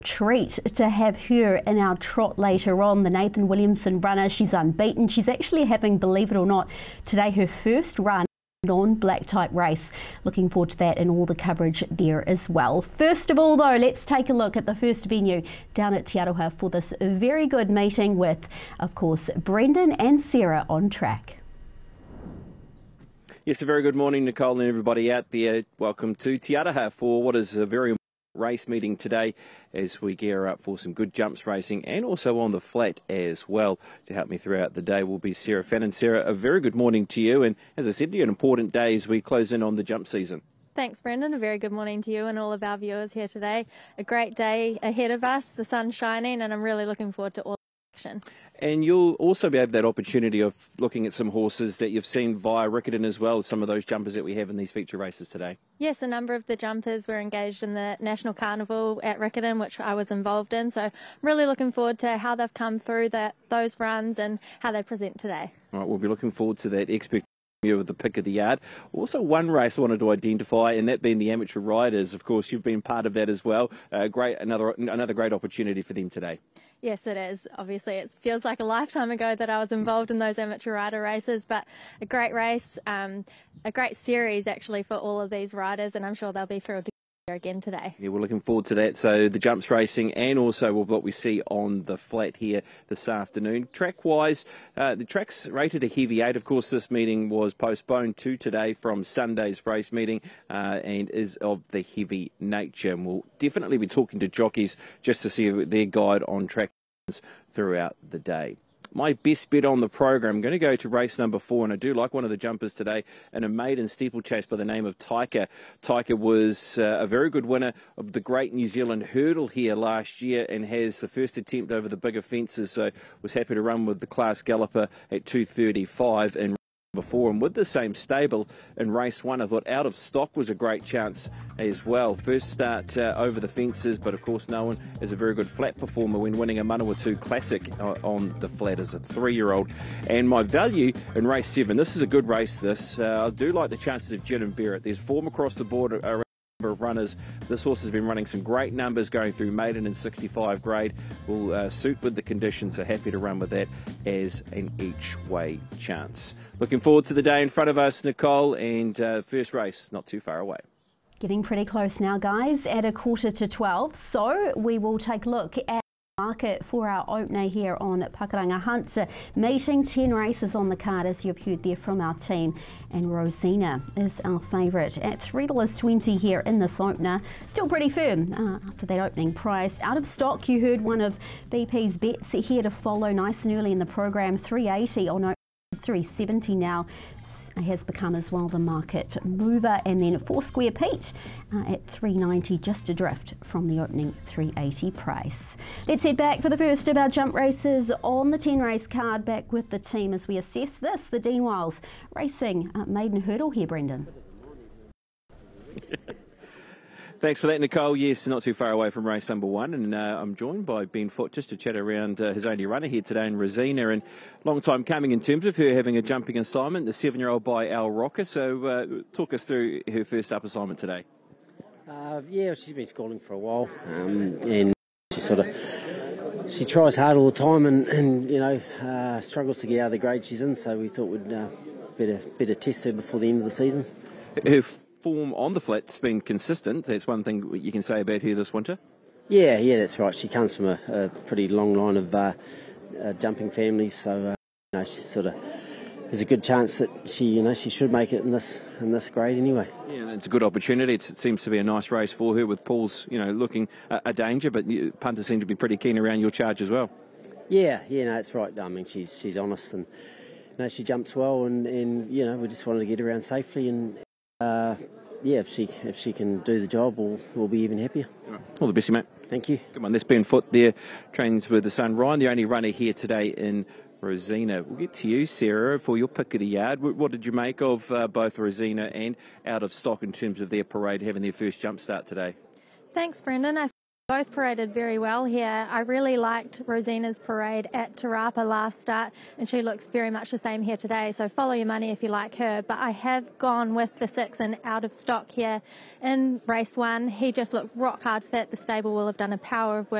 Treat to have her in our trot later on. The Nathan Williamson runner, she's unbeaten. She's actually having, believe it or not, today her first run non-black type race. Looking forward to that and all the coverage there as well. First of all though, let's take a look at the first venue down at Te Aroha for this very good meeting with, of course, Brendan and Sarah on track. Yes, a very good morning, Nicole, and everybody out there. Welcome to Te Aroha for what is a very race meeting today as we gear up for some good jumps racing and also on the flat as well. To help me throughout the day will be Sarah Fannin. Sarah, a very good morning to you, and as I said to you, an important day as we close in on the jump season. Thanks, Brendan. A very good morning to you and all of our viewers here today. A great day ahead of us, the sun's shining, and I'm really looking forward to all the action. And you'll also be able that opportunity of looking at some horses that you've seen via Riccarton as well, some of those jumpers that we have in these feature races today. Yes, a number of the jumpers were engaged in the National Carnival at Riccarton, which I was involved in. So I'm really looking forward to how they've come through those runs and how they present today. All right, we'll be looking forward to that expert of the pick of the yard. Also, one race I wanted to identify, and that being the amateur riders. Of course, you've been part of that as well. Another great opportunity for them today. Yes, it is. Obviously, it feels like a lifetime ago that I was involved in those amateur rider races, but a great race, a great series actually for all of these riders, and I'm sure they'll be thrilled to be here again today. Yeah, we're looking forward to that. So the jumps racing and also what we see on the flat here this afternoon. Track-wise, the track's rated a heavy 8. Of course, this meeting was postponed to today from Sunday's race meeting and is of the heavy nature. And we'll definitely be talking to jockeys just to see their guide on track throughout the day. My best bet on the program, I'm going to go to race number 4, and I do like one of the jumpers today in a maiden steeplechase by the name of Taika. Taika was a very good winner of the Great New Zealand Hurdle here last year and has the first attempt over the bigger fences, so was happy to run with the class galloper at 2:35 and before. And with the same stable in race 1, I thought Out of Stock was a great chance as well. First start over the fences, but of course known as a very good flat performer when winning a Manawatu Classic on the flat as a 3-year-old. And my value in race 7, this is a good race this. I do like the chances of Jet and Barrett. There's form across the board around of runners. This horse has been running some great numbers going through maiden and 65 grade. Will suit with the conditions, so happy to run with that as an each way chance. Looking forward to the day in front of us, Nicole, and first race not too far away. Getting pretty close now, guys, at 11:45. So we will take a look at market for our opener here on Pakuranga Hunt meeting. 10 races on the card, as you've heard there from our team, and Rosina is our favourite at $3.20 here in this opener. Still pretty firm after that opening price. Out of Stock, you heard one of BP's bets here to follow nice and early in the program. $3.80 on $3.70 now has become as well the market mover, and then Four Square Pete at $3.90, just adrift from the opening $3.80 price. Let's head back for the first of our jump races on the 10 race card, back with the team as we assess this, the Dean Wiles Racing maiden hurdle here, Brendan. Thanks for that, Nicole. Yes, not too far away from race number 1, and I'm joined by Ben Foot just to chat around his only runner here today in Rosina, and long time coming in terms of her having a jumping assignment, the 7-year-old by Al Rocker. So talk us through her first up assignment today. Yeah, she's been schooling for a while, and she tries hard all the time, and struggles to get out of the grade she's in. So we thought we'd better test her before the end of the season. Her form on the flat's been consistent. That's one thing you can say about her this winter. Yeah, that's right. She comes from a pretty long line of jumping families, so she sort of there's a good chance that she should make it in this grade anyway. Yeah, it's a good opportunity. It seems to be a nice race for her with Paul's looking a danger, but punters seem to be pretty keen around your charge as well. Yeah, that's right. I mean, she's honest and she jumps well, and we just wanted to get her around safely and. If she can do the job, we'll be even happier. All the best, mate. Thank you. Come on, that's Ben Foot there, trains with the son Ryan, the only runner here today in Rosina. We'll get to you, Sarah, for your pick of the yard. What did you make of both Rosina and Out of Stock in terms of their parade having their first jump start today? Thanks, Brendan. I Both paraded very well here. I really liked Rosina's parade at Te Rapa last start, and she looks very much the same here today, so follow your money if you like her. But I have gone with the 6 and out of stock here in race 1. He just looked rock hard fit. The stable will have done a power of work